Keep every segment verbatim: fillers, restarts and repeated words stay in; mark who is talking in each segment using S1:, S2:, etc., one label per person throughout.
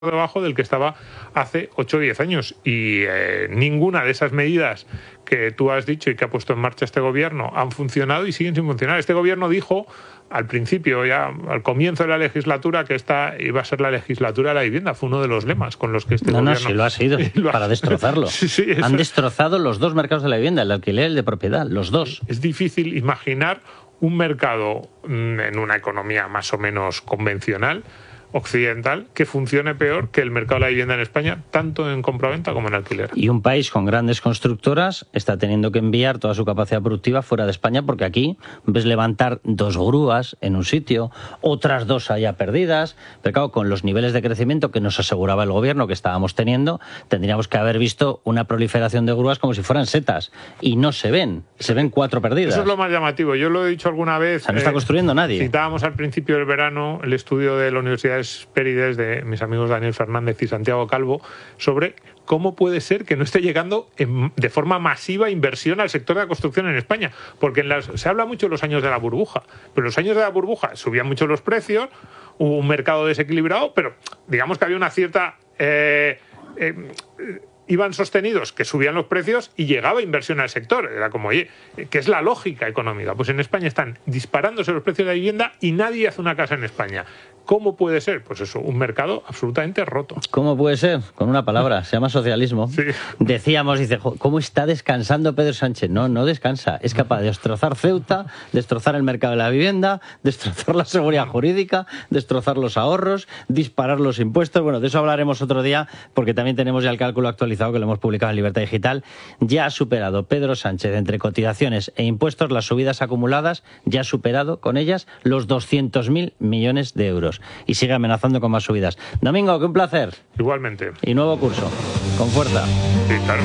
S1: debajo del que estaba hace ocho o diez años. Y eh, ninguna de esas medidas que tú has dicho y que ha puesto en marcha este gobierno han funcionado y siguen sin funcionar. Este gobierno dijo al principio, ya al comienzo de la legislatura, que esta iba a ser la legislatura de la vivienda. Fue uno de los lemas con los que este
S2: no,
S1: gobierno...
S2: No, sí lo ha sido, lo
S1: ha...
S2: para destrozarlo.
S1: Sí, sí,
S2: Han destrozado los dos mercados de la vivienda, el alquiler y el de propiedad, los dos.
S1: Es difícil imaginar un mercado en una economía más o menos convencional, occidental, que funcione peor que el mercado de la vivienda en España, tanto en compraventa como en alquiler.
S2: Y un país con grandes constructoras está teniendo que enviar toda su capacidad productiva fuera de España, porque aquí ves levantar dos grúas en un sitio, otras dos allá perdidas, pero claro, con los niveles de crecimiento que nos aseguraba el gobierno que estábamos teniendo, tendríamos que haber visto una proliferación de grúas como si fueran setas, y no se ven, se ven cuatro perdidas.
S1: Eso es lo más llamativo. Yo lo he dicho alguna vez.
S2: O sea, no está eh, construyendo nadie.
S1: Citábamos al principio del verano el estudio de la Universidad Pérides, de mis amigos Daniel Fernández y Santiago Calvo, sobre cómo puede ser que no esté llegando en, de forma masiva inversión al sector de la construcción en España. Porque en las, se habla mucho de los años de la burbuja, pero en los años de la burbuja subían mucho los precios, hubo un mercado desequilibrado, pero digamos que había una cierta... Eh, eh, iban sostenidos, que subían los precios y llegaba inversión al sector. Era como, oye, ¿qué es la lógica económica? Pues en España están disparándose los precios de la vivienda y nadie hace una casa en España. ¿Cómo puede ser? Pues eso, un mercado absolutamente roto.
S2: ¿Cómo puede ser? Con una palabra, se llama socialismo.
S1: Sí.
S2: Decíamos, dice, ¿cómo está descansando Pedro Sánchez? No, no descansa. Es capaz de destrozar Ceuta, destrozar el mercado de la vivienda, destrozar la seguridad jurídica, destrozar los ahorros, disparar los impuestos. Bueno, de eso hablaremos otro día, porque también tenemos ya el cálculo actualizado que lo hemos publicado en Libertad Digital. Ya ha superado Pedro Sánchez, entre cotizaciones e impuestos, las subidas acumuladas, ya ha superado con ellas los doscientos mil millones de euros. Y sigue amenazando con más subidas. Domingo, que un placer.
S1: Igualmente.
S2: Y nuevo curso. Con fuerza.
S1: Sí, claro.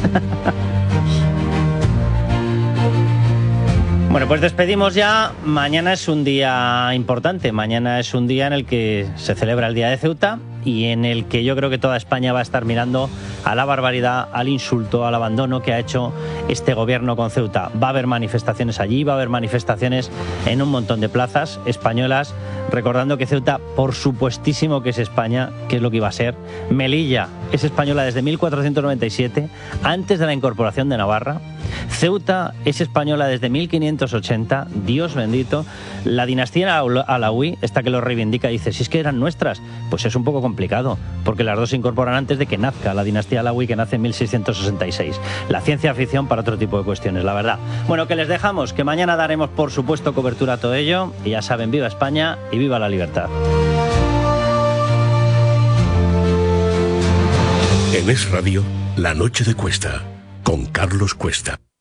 S2: Bueno, pues despedimos ya. Mañana es un día importante. Mañana es un día en el que se celebra el Día de Ceuta y en el que yo creo que toda España va a estar mirando a la barbaridad, al insulto, al abandono que ha hecho este gobierno con Ceuta. Va a haber manifestaciones allí, va a haber manifestaciones en un montón de plazas españolas, recordando que Ceuta, por supuestísimo que es España, que es lo que iba a ser. Melilla es española desde mil cuatrocientos noventa y siete, antes de la incorporación de Navarra. Ceuta es española desde mil quinientos ochenta, Dios bendito. La dinastía alauí, esta que lo reivindica, dice, si es que eran nuestras, pues es un poco complicado, porque las dos se incorporan antes de que nazca la dinastía alauí, que nace en mil seiscientos sesenta y seis. La ciencia ficción para otro tipo de cuestiones, la verdad. Bueno, que les dejamos, que mañana daremos por supuesto cobertura a todo ello, y ya saben, viva España y viva la libertad.
S3: En Es Radio, La Noche de Cuesta, con Carlos Cuesta.